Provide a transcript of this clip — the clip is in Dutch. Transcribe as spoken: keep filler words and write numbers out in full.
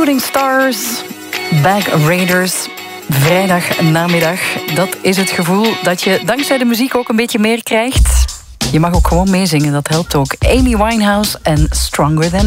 Shooting Stars, Back Raiders. Vrijdag namiddag, dat is het gevoel dat je dankzij de muziek ook een beetje meer krijgt. Je mag ook gewoon meezingen, dat helpt ook. Amy Winehouse en Stronger Than